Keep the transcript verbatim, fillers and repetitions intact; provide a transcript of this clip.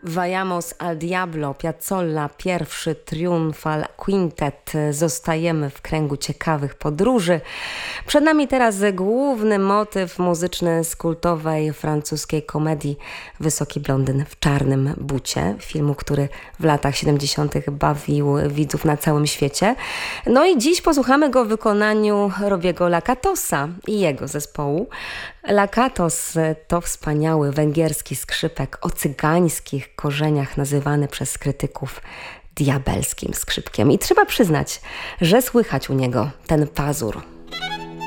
Vayamos al Diablo, Piazzolla, pierwszy triumfal quintet. Zostajemy w kręgu ciekawych podróży. Przed nami teraz główny motyw muzyczny z kultowej francuskiej komedii Wysoki blondyn w czarnym bucie, filmu, który w latach siedemdziesiątych bawił widzów na całym świecie. No i dziś posłuchamy go w wykonaniu Robiego Lakatosa i jego zespołu. Lakatos to wspaniały węgierski skrzypek o cygańskich korzeniach, nazywany przez krytyków diabelskim skrzypkiem. I trzeba przyznać, że słychać u niego ten pazur.